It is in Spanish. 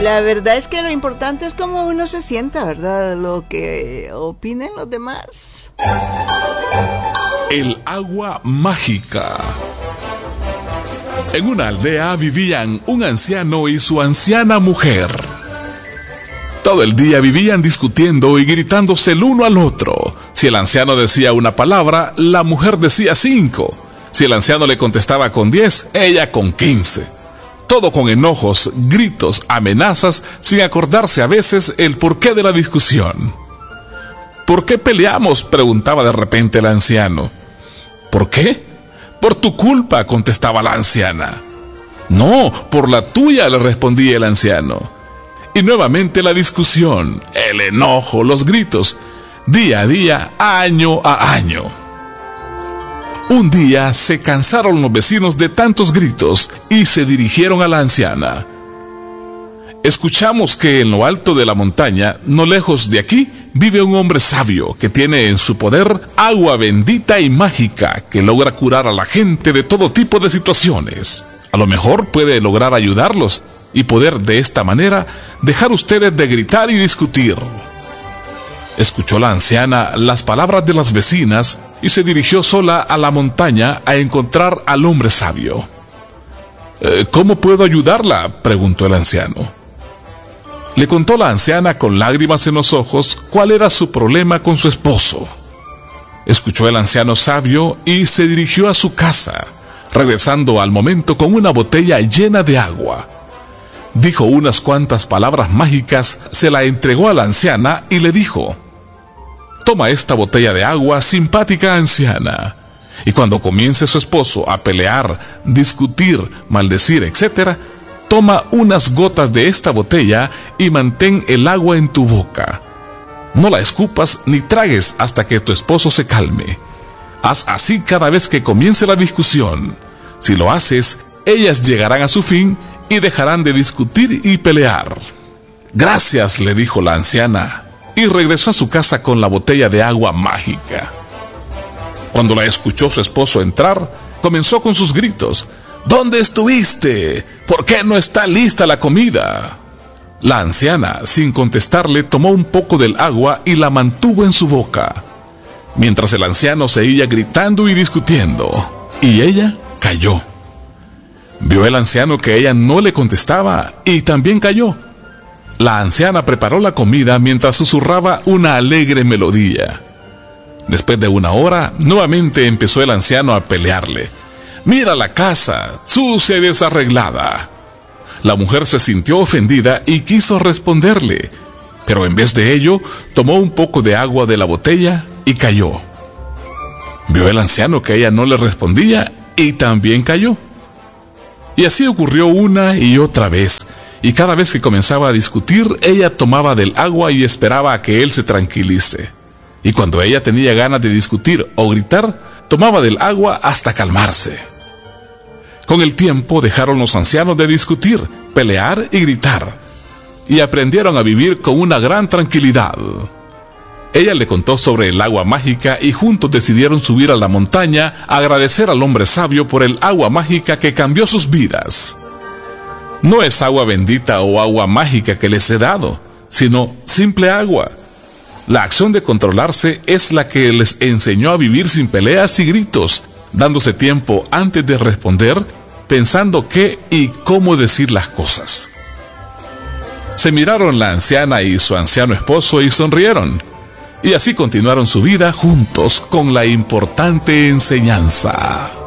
La verdad es que lo importante es cómo uno se sienta, ¿verdad? Lo que opinen los demás. El agua mágica. En una aldea vivían un anciano y su anciana mujer. Todo el día vivían discutiendo y gritándose el uno al otro. Si el anciano decía una palabra, la mujer decía 5. Si el anciano le contestaba con 10, ella con 15. Todo con enojos, gritos, amenazas, sin acordarse a veces el porqué de la discusión. ¿Por qué peleamos?, preguntaba de repente el anciano. ¿Por qué? Por tu culpa, contestaba la anciana. No, por la tuya, le respondía el anciano. Y nuevamente la discusión, el enojo, los gritos, día a día, año a año. Un día se cansaron los vecinos de tantos gritos y se dirigieron a la anciana. Escuchamos que en lo alto de la montaña, no lejos de aquí, vive un hombre sabio que tiene en su poder agua bendita y mágica que logra curar a la gente de todo tipo de situaciones. A lo mejor puede lograr ayudarlos y poder de esta manera dejar ustedes de gritar y discutir. Escuchó la anciana las palabras de las vecinas y se dirigió sola a la montaña a encontrar al hombre sabio. ¿Cómo puedo ayudarla?, preguntó el anciano. Le contó la anciana con lágrimas en los ojos cuál era su problema con su esposo. Escuchó el anciano sabio y se dirigió a su casa, regresando al momento con una botella llena de agua. Dijo unas cuantas palabras mágicas, se la entregó a la anciana y le dijo: toma esta botella de agua, simpática anciana, y cuando comience su esposo a pelear, discutir, maldecir, etc., toma unas gotas de esta botella y mantén el agua en tu boca. No la escupas ni tragues hasta que tu esposo se calme. Haz así cada vez que comience la discusión. Si lo haces, ellas llegarán a su fin y dejarán de discutir y pelear. Gracias, le dijo la anciana, y regresó a su casa con la botella de agua mágica. Cuando la escuchó su esposo entrar, comenzó con sus gritos: ¿dónde estuviste? ¿Por qué no está lista la comida? La anciana, sin contestarle, tomó un poco del agua y la mantuvo en su boca, mientras el anciano seguía gritando y discutiendo, y ella cayó. Vio el anciano que ella no le contestaba y también cayó. La anciana preparó la comida mientras susurraba una alegre melodía. Después de una hora, nuevamente empezó el anciano a pelearle. Mira la casa, sucia y desarreglada. La mujer se sintió ofendida y quiso responderle, pero en vez de ello, tomó un poco de agua de la botella y cayó. Vio el anciano que ella no le respondía y también cayó. Y así ocurrió una y otra vez, y cada vez que comenzaba a discutir, ella tomaba del agua y esperaba a que él se tranquilice. Y cuando ella tenía ganas de discutir o gritar, tomaba del agua hasta calmarse. Con el tiempo dejaron los ancianos de discutir, pelear y gritar, y aprendieron a vivir con una gran tranquilidad. Ella le contó sobre el agua mágica y juntos decidieron subir a la montaña a agradecer al hombre sabio por el agua mágica que cambió sus vidas. No es agua bendita o agua mágica que les he dado, sino simple agua. La acción de controlarse es la que les enseñó a vivir sin peleas y gritos, dándose tiempo antes de responder, pensando qué y cómo decir las cosas. Se miraron la anciana y su anciano esposo y sonrieron, y así continuaron su vida juntos con la importante enseñanza.